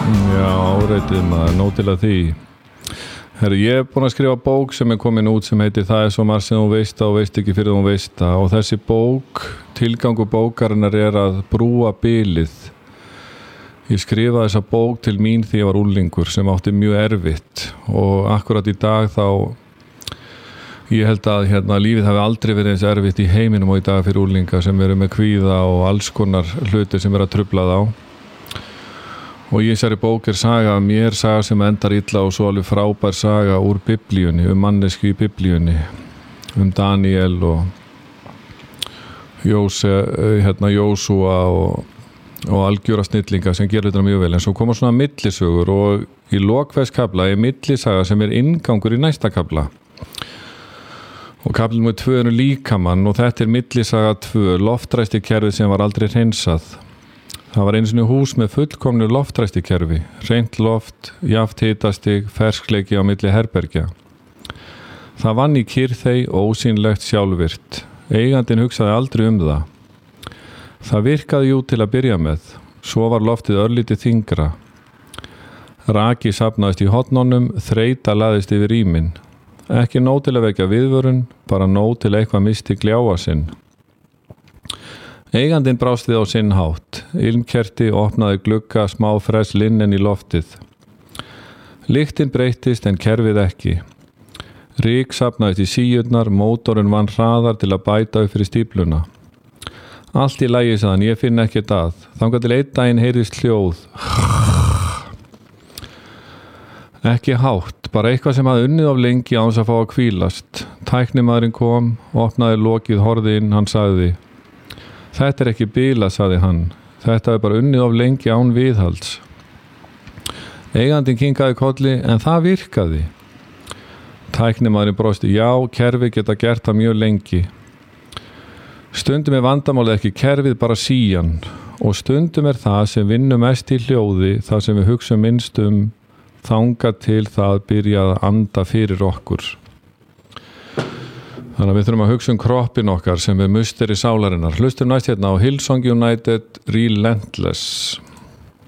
Já, áreitið maður, nóg til að því. Herru, ég búinn að skrifa bók sem komin út sem heitir Það svo margt sem þú veist og veist ekki fyrir þú veist það. Og þessi bók, tilgangur bókarinnar að brúa bilið. Ég skrifaði þessa bók til mín því ég var unglingur sem átti mjög erfitt. Og akkurat í dag þá, ég held að lífið hafi aldrei verið eins erfitt í heiminum og í dag fyrir unglinga sem eru með kvíða og alls konar hluti sem að trufla þá. Og í þessari bók saga af mér, saga sem endar illa og svo alveg frábær saga úr Biblíunni, mannesku í Biblíunni, Daniel og Jósúa og algjöra snillinga sem gerir þetta mjög vel. En svo koma svona millisögur og í lokvegskafla millisaga sem inngangur í næsta kafla. Og kafli númer 2 líkamann og þetta millisaga 2, loftræstikerfið sem var aldrei hreinsað. Það var einu sinni hús með fullkomnu loftræstikerfi, hreint loft, jafnt hitastig, ferskleiki á milli herbergja. Það vann í kyrrþey ósýnlegt sjálfvirt. Eigandinn hugsaði aldrei það. Það virkaði jú til að byrja með, svo var loftið örlítið þyngra. Raki safnaðist í hornunum, þreyta laðist yfir rýmin. Ekki nóg til að vekja viðvörun, bara nóg til eitthvað misti gljáa sinn. Eigandinn brást við á sinn hátt. Ilmkerti opnaði glugga smá fress linnen í loftið. Lyktin breyttist en kerfið ekki. Ryk safnaðist í síurnar, mótorinn vann hraðar til að bæta upp fyrir stípluna. Allt í lagi sagðan, ég finn ekkert að. Þangað til einn daginn heyrðist hljóð. Ekki hátt, bara eitthvað sem hafði unnið of lengi án þess að fá að hvílast. Tæknimaðurinn kom, opnaði lokið, horfði inn, hann sagði: Þetta ekki bila, sagði hann. Þetta bara unnið of lengi án viðhalds. Eigandinn kinkaði kolli, en það virkaði. Tæknimaðurinn brosti, já, kerfi geta gert það mjög lengi. Stundum vandamálið ekki kerfið, bara sían. Og stundum það sem vinnur mest í hljóði, það sem við hugsum minnst þangað til það byrja að anda fyrir okkur. Þannig að við þurfum að hugsa kroppin okkar sem musteri sálarinnar. Hlustum næst hérna á Hillsong United, Relentless.